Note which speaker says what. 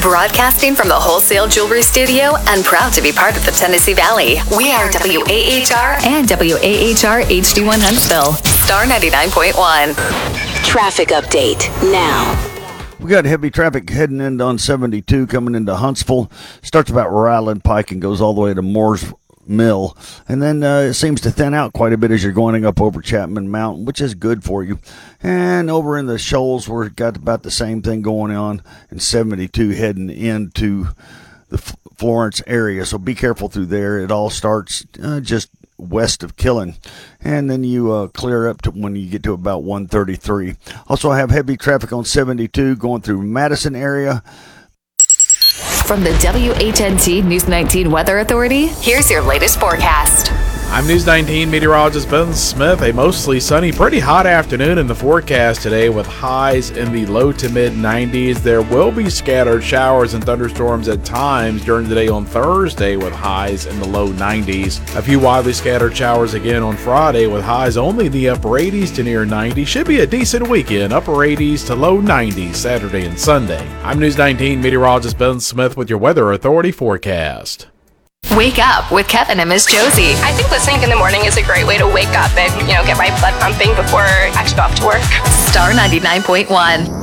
Speaker 1: Broadcasting from the Wholesale Jewelry Studio and proud to be part of the Tennessee Valley. We are WAHR and WAHR HD1 Huntsville. Star 99.1.
Speaker 2: Traffic update now.
Speaker 3: We got heavy traffic heading in on 72 coming into Huntsville. Starts about Ryland Pike and goes all the way to Moore's Mill. And then it seems to thin out quite a bit as you're going up over Chapman Mountain, which is good for you. And over in the Shoals, we've got about the same thing going on in 72 heading into the Florence area. So be careful through there. It all starts just west of Killen, and then you clear up to when you get to about 133. Also have heavy traffic on 72 going through Madison area.
Speaker 1: From the WHNT News 19 Weather Authority, here's your latest forecast.
Speaker 4: I'm News 19 meteorologist Ben Smith. A mostly sunny, pretty hot afternoon in the forecast today with highs in the low to mid 90s. There will be scattered showers and thunderstorms at times during the day on Thursday with highs in the low 90s. A few widely scattered showers again on Friday with highs only in the upper 80s to near 90. Should be a decent weekend, upper 80s to low 90s Saturday and Sunday. I'm News 19 meteorologist Ben Smith with your Weather Authority forecast.
Speaker 1: Wake up with Kevin and Miss Josie.
Speaker 5: I think listening in the morning is a great way to wake up and, get my blood pumping before I actually go off to work.
Speaker 1: Star 99.1.